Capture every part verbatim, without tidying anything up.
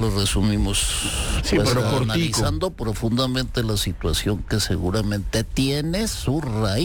lo resumimos. Sí, pues, pero analizando profundamente la situación que seguramente tiene sus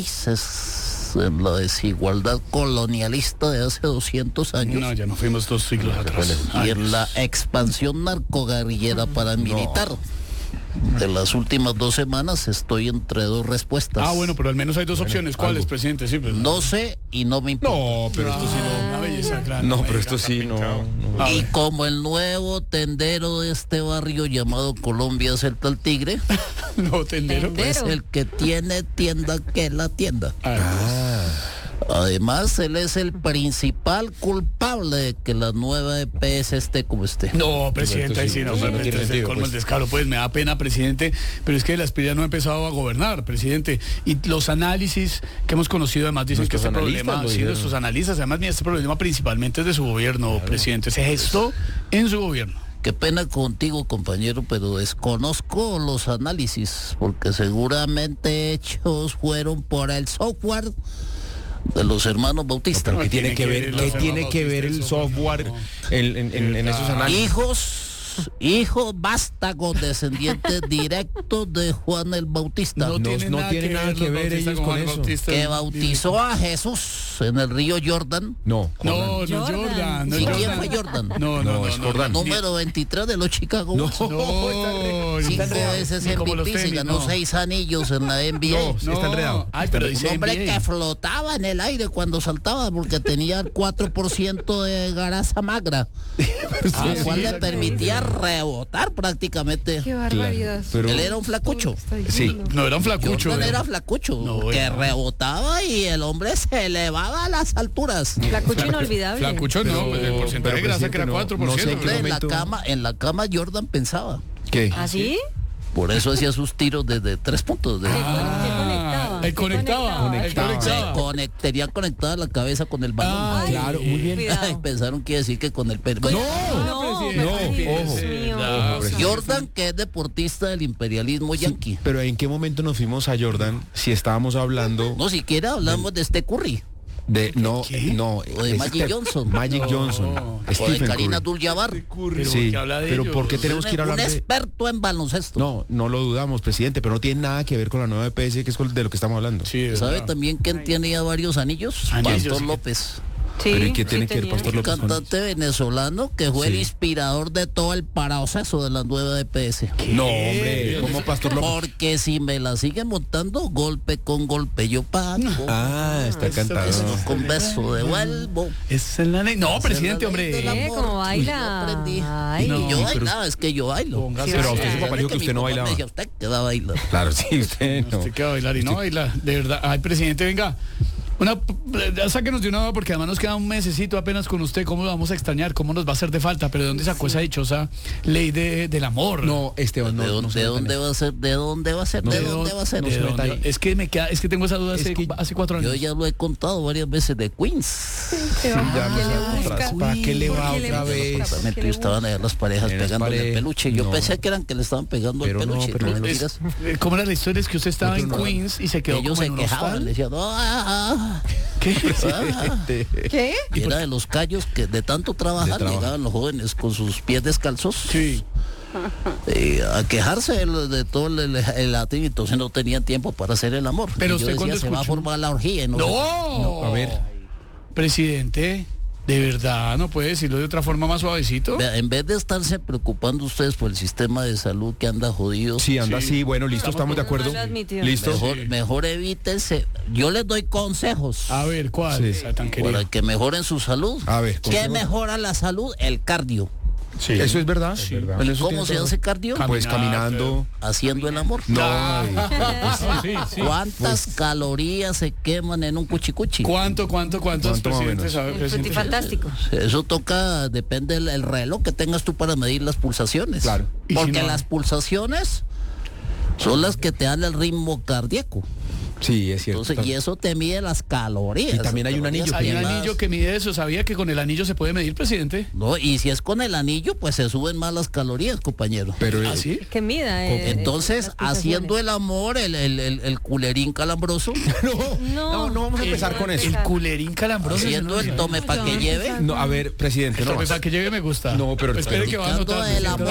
raíces en la desigualdad colonialista de hace doscientos años. No, ya no fuimos dos siglos atrás. Y en la expansión narcoguerrillera paramilitar. No. De las últimas dos semanas estoy entre dos respuestas. Ah, bueno, pero al menos hay dos opciones. ¿Cuáles, algo. presidente? Sí, pues, no sé y no me importa. No, pero esto sí no, una belleza, claro. No, pero esto sí no, no. Y como el nuevo tendero de este barrio llamado Colombia es el tal Tigre. No, tendero. Pues el que tiene tienda que la tienda. Ah. Además, él es el principal culpable de que la nueva E P S esté como esté. No, presidente, ahí sí, no, no, no tiene sentido, colmo el descaro, pues me da pena, presidente, pero es que la Aspira no ha empezado a gobernar, presidente, y los análisis que hemos conocido, además dicen que este problema, sí, nuestros analistas, además, mira, este problema principalmente es de su gobierno, claro. Presidente, se gestó en su gobierno. Qué pena contigo, compañero, pero desconozco los análisis, porque seguramente hechos fueron por el software de los hermanos Bautista. No, ¿qué tiene que ver, ¿qué tiene que ver el software no. en, en, en, en esos análisis? Hijos, hijos vástagos, descendientes directos de Juan el Bautista. No, no tiene, no nada, tiene que nada que ver ellos con eso. Bautista, que bautizó a Jesús en el río Jordan. No, no, no Jordan. No, ¿Y quién fue Jordan? No, no, no, es Jordan. Número veintitrés de los Chicago No, no cinco veces M V P, se ganó no. seis anillos en la N B A. No, no, está enredado. Ay, pero dice un hombre que flotaba en el aire cuando saltaba porque tenía el cuatro por ciento de grasa magra, ah, lo cual sí, le permitía rebotar prácticamente. Qué barbaridad. Claro, pero él era un flacucho. Sí. No, era un flacucho. Jordan era flacucho, no, que era. rebotaba y el hombre se elevaba a las alturas. Flacucho inolvidable. Flacucho no, pero, el porcentaje de grasa que era cuatro por ciento. No sé en, la cama, en la cama Jordan pensaba. ¿Qué? ¿Ah, sí? Por eso hacía sus tiros desde tres puntos. De... Ah, él conectaba. Conectaba. conectaba. Conect, tenía conectada la cabeza con el balón. Ah, Ay, claro, muy bien. Ay, pensaron que decir que con el perro. No, no, no, ojo. Jordan, que es deportista del imperialismo yanqui. Sí, pero ¿en qué momento nos fuimos a Jordan si estábamos hablando? No, siquiera hablamos de este Curry. De, no, ¿Qué? no. O de Magic este, Johnson. Magic no. Johnson. O Stephen de Karina Curry. Abdul-Jabbar. Sí, pero ¿por qué tenemos que ir a hablar un de...? experto en baloncesto. No, no lo dudamos, presidente, pero no tiene nada que ver con la nueva E P S, que es de lo que estamos hablando. Sí, ¿sabe verdad. También quién Ay. tenía varios anillos? Anillos, Pastor sí. López. Sí, pero ¿y qué sí tiene que ver Pastor López? Un cantante venezolano que fue sí. el inspirador de todo el proceso de la nueva E P S. ¿Qué? No, hombre, ¿cómo Pastor López? Porque si me la siguen montando golpe con golpe yo pago. Ah, está cantado. Con beso devuelvo. Es en la ley. No, es presidente, hombre. ¿Eh? ¿Cómo baila? Yo aprendí. Ay, no, yo bailaba, pero... es que yo bailo. Sí, pero a usted su papá dijo que usted no bailaba. Me decía, usted que va a bailar. Claro, sí, usted no. Usted que va a bailar y no baila. De verdad. Ay, presidente, venga. Una, sáquenos de una hora porque además nos queda un mesecito apenas con usted. ¿Cómo lo vamos a extrañar? ¿Cómo nos va a hacer de falta? ¿Pero de dónde sacó esa dichosa ley de, del amor? No, Esteban, no. ¿De dónde, no ¿de dónde va a ser? ¿De dónde va a ser? No, ¿De dónde va a ser? ¿De dónde? Es que me queda, es que tengo esa duda hace, que hace cuatro años. Yo ya lo he contado varias veces de Queens. Sí, ya ¿Para qué le va otra vez? Me estaban allá las parejas pegándole el peluche. Yo no. pensé que eran que le estaban pegando el peluche. No, pero no, es, ¿cómo era la historia? Es que usted estaba en Queens y se quedó ellos como se en un quejaban, hostal. le decían, no, ah, ¿qué? Ah, ¿Qué? Era de los callos que de tanto trabajar de llegaban los jóvenes con sus pies descalzos. Sí. Eh, a quejarse de, de todo el, el latín, entonces no tenían tiempo para hacer el amor. Pero y usted yo decía, cuando se escuchó... va a formar la orgía. No, no. no, a ver, presidente. ¿De verdad no puede decirlo de otra forma más suavecito? Vea, en vez de estarse preocupando ustedes por el sistema de salud que anda jodido. Sí, anda así, sí, bueno, listo, estamos de acuerdo. Listo. Mejor, sí. mejor evítense. Yo les doy consejos. A ver, ¿cuál? Sí. Para que mejoren su salud. A ver, ¿qué mejora la salud? El cardio. Sí. Eso es verdad. Sí. verdad. Bueno, ¿cómo se hace cardio? Pues caminando. Haciendo el amor. No. sí, sí. ¿Cuántas pues, calorías se queman en un cuchicuchi? ¿Cuánto, cuánto, cuánto? ¿Cuánto presidente sabe, presidente? Fantástico. Eso toca, depende del el reloj que tengas tú para medir las pulsaciones. Claro. Porque si no? las pulsaciones son las que te dan el ritmo cardíaco. Sí, es cierto. Entonces, y eso te mide las calorías. Y también hay un anillo. Hay un anillo que mide eso. ¿Sabía que con el anillo se puede medir, presidente? No, y si es con el anillo, pues se suben más las calorías, compañero. Pero ¿Ah, sí? Que mida. Eh, Entonces, haciendo el amor, el, el, el, el culerín calambroso. no, no, no, no vamos a empezar el, con eso. El culerín calambroso. Haciendo el tome para que lleve. No, a ver, presidente, no. Tome para que lleve me gusta. No, pero espere que va a anotar.